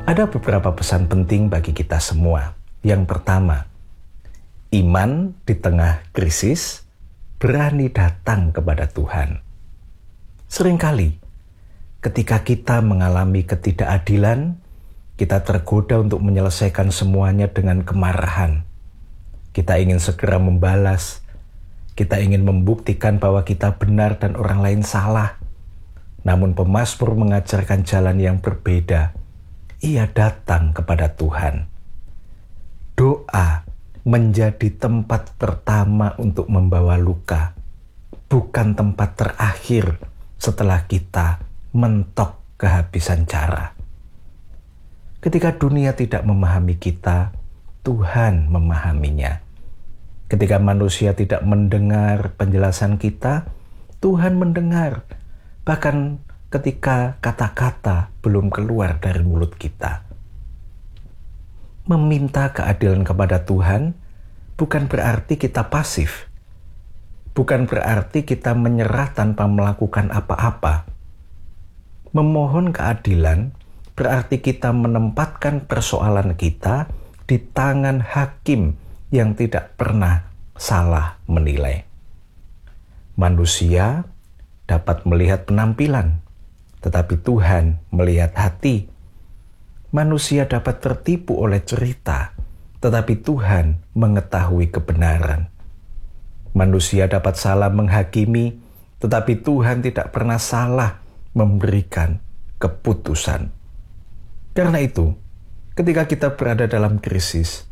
Ada beberapa pesan penting bagi kita semua. Yang pertama, iman di tengah krisis, berani datang kepada Tuhan. Seringkali, ketika kita mengalami ketidakadilan, kita tergoda untuk menyelesaikan semuanya dengan kemarahan. Kita ingin segera membalas, kita ingin membuktikan bahwa kita benar dan orang lain salah. Namun pemazmur mengajarkan jalan yang berbeda. Ia datang kepada Tuhan. Doa menjadi tempat pertama untuk membawa luka, bukan tempat terakhir setelah kita mentok kehabisan cara. Ketika dunia tidak memahami kita, Tuhan memahaminya. Ketika manusia tidak mendengar penjelasan kita, Tuhan mendengar. Bahkan ketika kata-kata belum keluar dari mulut kita. Meminta keadilan kepada Tuhan bukan berarti kita pasif. Bukan berarti kita menyerah tanpa melakukan apa-apa. Memohon keadilan berarti kita menempatkan persoalan kita di tangan hakim yang tidak pernah salah menilai. Manusia dapat melihat penampilan, tetapi Tuhan melihat hati. Manusia dapat tertipu oleh cerita, tetapi Tuhan mengetahui kebenaran. Manusia dapat salah menghakimi, tetapi Tuhan tidak pernah salah memberikan keputusan. Karena itu, ketika kita berada dalam krisis,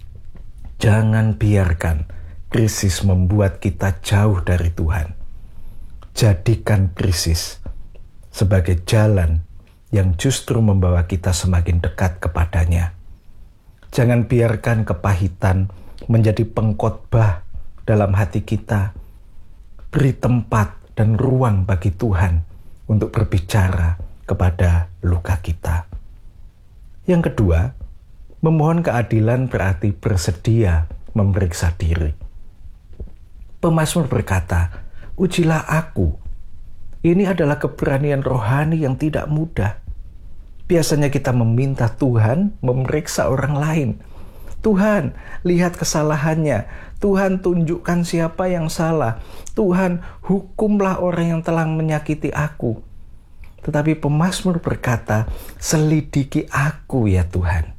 jangan biarkan krisis membuat kita jauh dari Tuhan. Jadikan krisis sebagai jalan yang justru membawa kita semakin dekat kepadanya. Jangan biarkan kepahitan menjadi pengkhotbah dalam hati kita. Beri tempat dan ruang bagi Tuhan untuk berbicara kepada luka kita. Yang kedua, memohon keadilan berarti bersedia memeriksa diri. Pemazmur berkata, "Ujilah aku." Ini adalah keberanian rohani yang tidak mudah. Biasanya kita meminta Tuhan memeriksa orang lain. Tuhan, lihat kesalahannya. Tuhan, tunjukkan siapa yang salah. Tuhan, hukumlah orang yang telah menyakiti aku. Tetapi pemazmur berkata, selidiki aku ya Tuhan.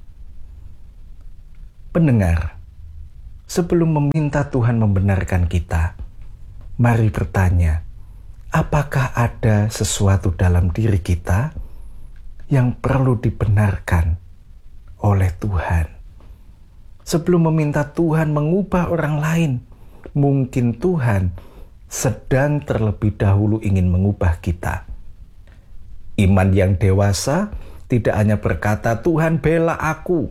Pendengar, sebelum meminta Tuhan membenarkan kita, mari bertanya, apakah ada sesuatu dalam diri kita yang perlu dibenarkan oleh Tuhan? Sebelum meminta Tuhan mengubah orang lain, mungkin Tuhan sedang terlebih dahulu ingin mengubah kita. Iman yang dewasa tidak hanya berkata, "Tuhan bela aku."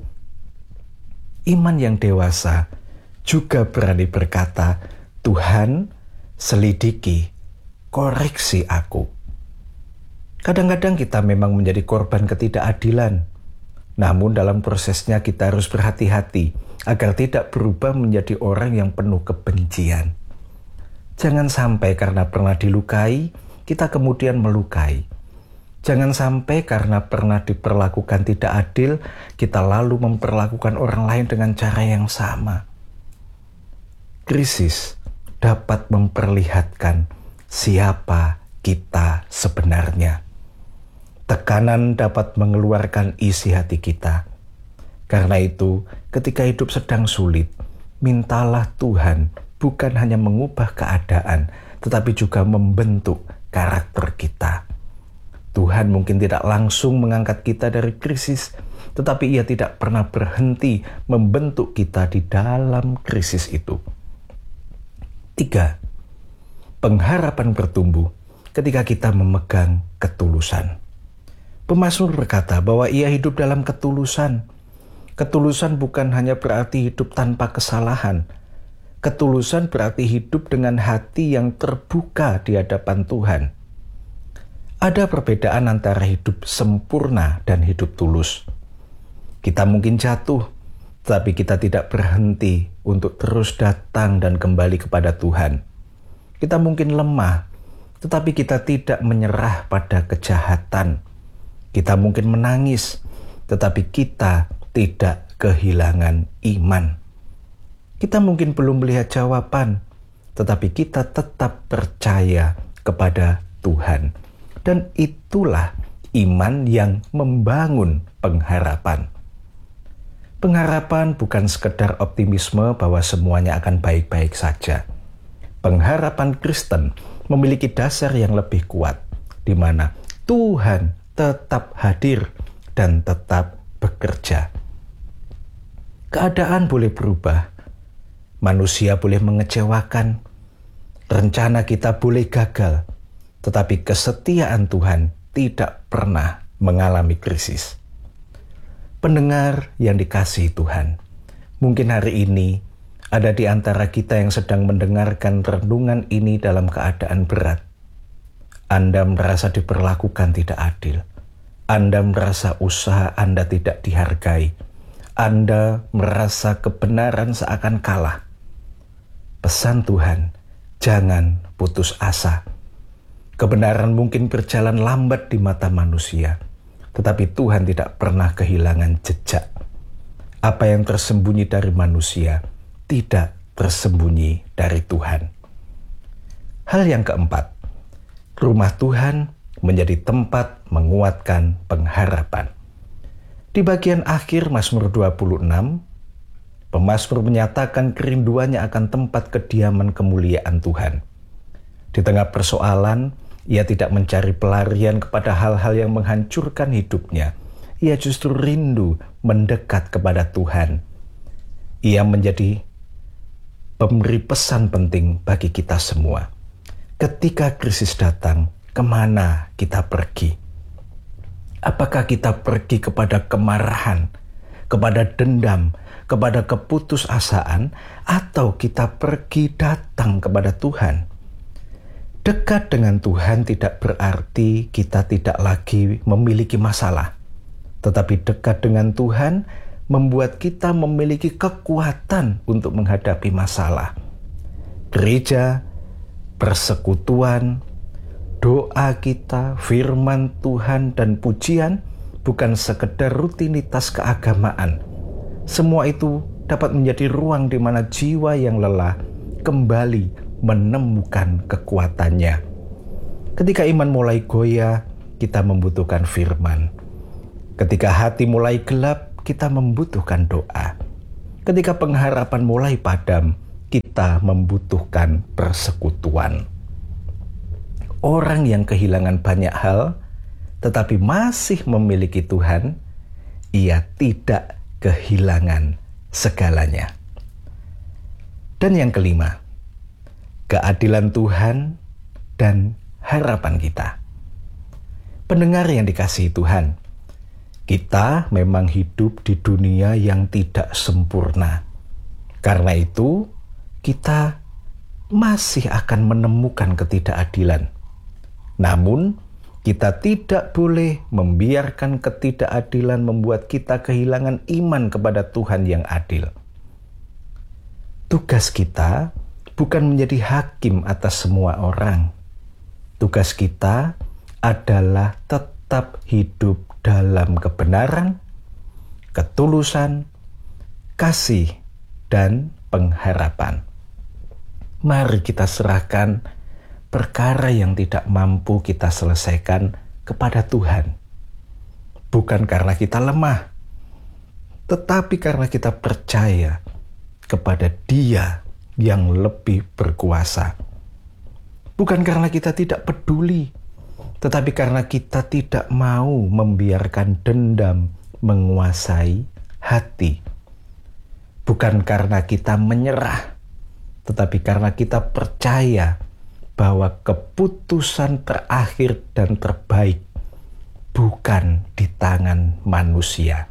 Iman yang dewasa juga berani berkata, "Tuhan selidiki, koreksi aku." Kadang-kadang kita memang menjadi korban ketidakadilan. Namun dalam prosesnya kita harus berhati-hati agar tidak berubah menjadi orang yang penuh kebencian. Jangan sampai karena pernah dilukai, kita kemudian melukai. Jangan sampai karena pernah diperlakukan tidak adil, kita lalu memperlakukan orang lain dengan cara yang sama. Krisis dapat memperlihatkan siapa kita sebenarnya. Tekanan dapat mengeluarkan isi hati kita. Karena itu, ketika hidup sedang sulit, mintalah Tuhan bukan hanya mengubah keadaan, tetapi juga membentuk karakter kita. Tuhan mungkin tidak langsung mengangkat kita dari krisis, tetapi Ia tidak pernah berhenti membentuk kita di dalam krisis itu. 3. Pengharapan bertumbuh ketika kita memegang ketulusan. Pemazmur berkata bahwa ia hidup dalam ketulusan. Ketulusan bukan hanya berarti hidup tanpa kesalahan. Ketulusan berarti hidup dengan hati yang terbuka di hadapan Tuhan. Ada perbedaan antara hidup sempurna dan hidup tulus. Kita mungkin jatuh, tapi kita tidak berhenti untuk terus datang dan kembali kepada Tuhan. Kita mungkin lemah, tetapi kita tidak menyerah pada kejahatan. Kita mungkin menangis, tetapi kita tidak kehilangan iman. Kita mungkin belum melihat jawaban, tetapi kita tetap percaya kepada Tuhan. Dan itulah iman yang membangun pengharapan. Pengharapan bukan sekedar optimisme bahwa semuanya akan baik-baik saja. Pengharapan Kristen memiliki dasar yang lebih kuat, di mana Tuhan tetap hadir dan tetap bekerja. Keadaan boleh berubah, manusia boleh mengecewakan, rencana kita boleh gagal, tetapi kesetiaan Tuhan tidak pernah mengalami krisis. Pendengar yang dikasihi Tuhan, mungkin hari ini ada di antara kita yang sedang mendengarkan renungan ini dalam keadaan berat. Anda merasa diperlakukan tidak adil. Anda merasa usaha Anda tidak dihargai. Anda merasa kebenaran seakan kalah. Pesan Tuhan, jangan putus asa. Kebenaran mungkin berjalan lambat di mata manusia, tetapi Tuhan tidak pernah kehilangan jejak. Apa yang tersembunyi dari manusia tidak tersembunyi dari Tuhan. Hal yang keempat, rumah Tuhan menjadi tempat menguatkan pengharapan. Di bagian akhir Mazmur 26, pemazmur menyatakan kerinduannya akan tempat kediaman kemuliaan Tuhan. Di tengah persoalan, ia tidak mencari pelarian kepada hal-hal yang menghancurkan hidupnya. Ia justru rindu mendekat kepada Tuhan. Ia menjadi pemberi pesan penting bagi kita semua. Ketika krisis datang, kemana kita pergi? Apakah kita pergi kepada kemarahan, kepada dendam, kepada keputusasaan, atau kita pergi datang kepada Tuhan? Dekat dengan Tuhan tidak berarti kita tidak lagi memiliki masalah. Tetapi dekat dengan Tuhan membuat kita memiliki kekuatan untuk menghadapi masalah. Gereja, persekutuan, doa kita, firman Tuhan, dan pujian bukan sekedar rutinitas keagamaan. Semua itu dapat menjadi ruang di mana jiwa yang lelah kembali menemukan kekuatannya. Ketika iman mulai goyah, kita membutuhkan firman. Ketika hati mulai gelap, kita membutuhkan doa. Ketika pengharapan mulai padam, kita membutuhkan persekutuan. Orang yang kehilangan banyak hal, tetapi masih memiliki Tuhan, ia tidak kehilangan segalanya. Dan yang kelima, keadilan Tuhan dan harapan kita. Pendengar yang dikasihi Tuhan, kita memang hidup di dunia yang tidak sempurna. Karena itu, kita masih akan menemukan ketidakadilan. Namun, kita tidak boleh membiarkan ketidakadilan membuat kita kehilangan iman kepada Tuhan yang adil. Tugas kita bukan menjadi hakim atas semua orang. Tugas kita adalah tetap hidup dalam kebenaran, ketulusan, kasih, dan pengharapan. Mari kita serahkan perkara yang tidak mampu kita selesaikan kepada Tuhan. Bukan karena kita lemah, tetapi karena kita percaya kepada Dia yang lebih berkuasa. Bukan karena kita tidak peduli, tetapi karena kita tidak mau membiarkan dendam menguasai hati. Bukan karena kita menyerah, tetapi karena kita percaya bahwa keputusan terakhir dan terbaik bukan di tangan manusia.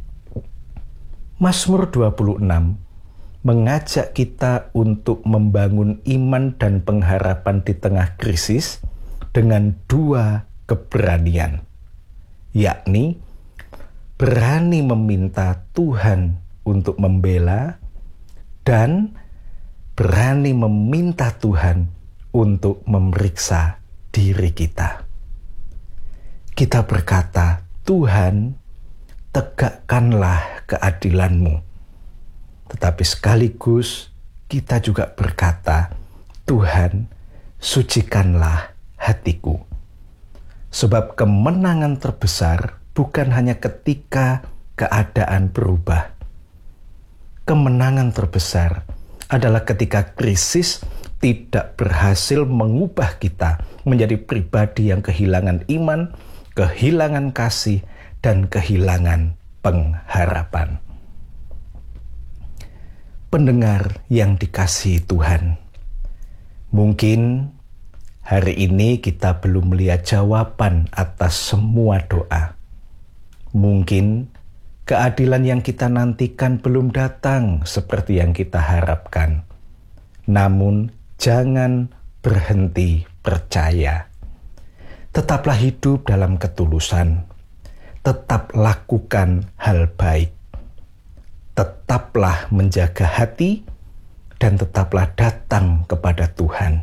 Mazmur 26 mengajak kita untuk membangun iman dan pengharapan di tengah krisis dengan dua keberanian, yakni berani meminta Tuhan untuk membela dan berani meminta Tuhan untuk memeriksa diri kita. Kita berkata, Tuhan, tegakkanlah keadilan-Mu. Tetapi sekaligus kita juga berkata, Tuhan, sucikanlah hatiku. Sebab kemenangan terbesar bukan hanya ketika keadaan berubah. Kemenangan terbesar adalah ketika krisis tidak berhasil mengubah kita menjadi pribadi yang kehilangan iman, kehilangan kasih, dan kehilangan pengharapan. Pendengar yang dikasihi Tuhan, mungkin hari ini kita belum melihat jawaban atas semua doa. Mungkin keadilan yang kita nantikan belum datang seperti yang kita harapkan. Namun, jangan berhenti percaya. Tetaplah hidup dalam ketulusan. Tetap lakukan hal baik. Tetaplah menjaga hati dan tetaplah datang kepada Tuhan.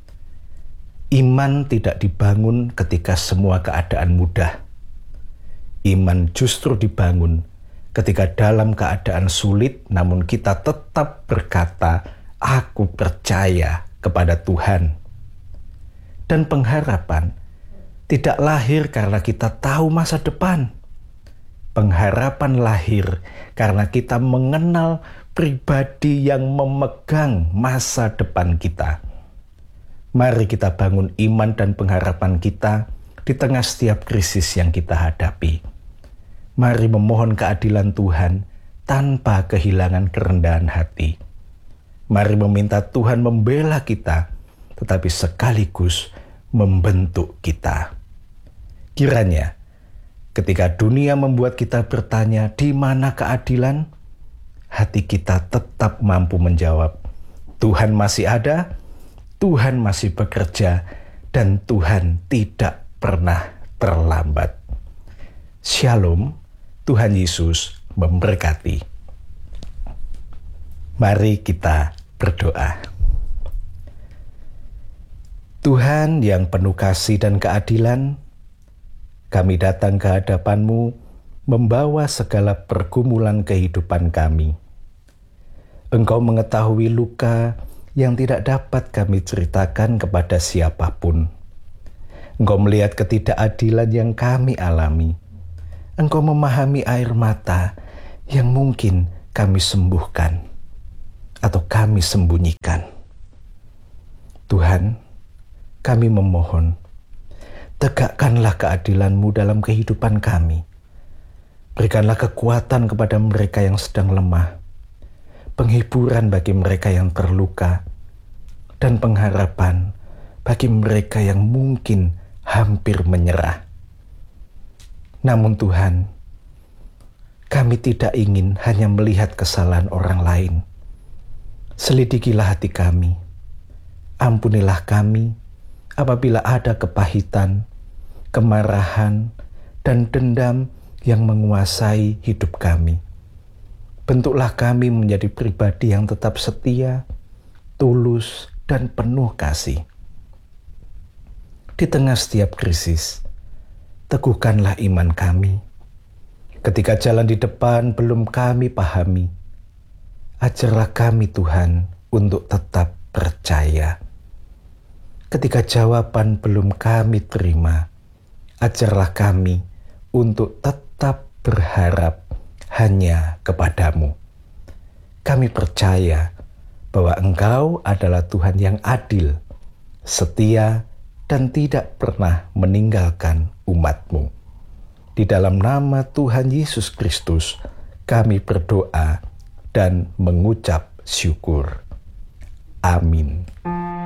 Iman tidak dibangun ketika semua keadaan mudah. Iman justru dibangun ketika dalam keadaan sulit, namun kita tetap berkata, "Aku percaya kepada Tuhan." Dan pengharapan tidak lahir karena kita tahu masa depan. Pengharapan lahir karena kita mengenal pribadi yang memegang masa depan kita. Mari kita bangun iman dan pengharapan kita di tengah setiap krisis yang kita hadapi. Mari memohon keadilan Tuhan tanpa kehilangan kerendahan hati. Mari meminta Tuhan membela kita, tetapi sekaligus membentuk kita. Kiranya ketika dunia membuat kita bertanya, di mana keadilan? Hati kita tetap mampu menjawab, Tuhan masih ada, Tuhan masih bekerja, dan Tuhan tidak pernah terlambat. Shalom, Tuhan Yesus memberkati. Mari kita berdoa. Tuhan yang penuh kasih dan keadilan, kami datang ke hadapan-Mu membawa segala pergumulan kehidupan kami. Engkau mengetahui luka yang tidak dapat kami ceritakan kepada siapapun. Engkau melihat ketidakadilan yang kami alami. Engkau memahami air mata yang mungkin kami sembuhkan atau kami sembunyikan. Tuhan, kami memohon, tegakkanlah keadilan-Mu dalam kehidupan kami. Berikanlah kekuatan kepada mereka yang sedang lemah, penghiburan bagi mereka yang terluka, dan pengharapan bagi mereka yang mungkin hampir menyerah. Namun Tuhan, kami tidak ingin hanya melihat kesalahan orang lain. Selidikilah hati kami. Ampunilah kami apabila ada kepahitan, kemarahan, dan dendam yang menguasai hidup kami. Bentuklah kami menjadi pribadi yang tetap setia, tulus, dan penuh kasih. Di tengah setiap krisis, teguhkanlah iman kami. Ketika jalan di depan belum kami pahami, ajarlah kami Tuhan untuk tetap percaya. Ketika jawaban belum kami terima, ajarlah kami untuk tetap berharap hanya kepadamu. Kami percaya bahwa Engkau adalah Tuhan yang adil, setia, dan tidak pernah meninggalkan umat-Mu. Di dalam nama Tuhan Yesus Kristus, kami berdoa dan mengucap syukur. Amin.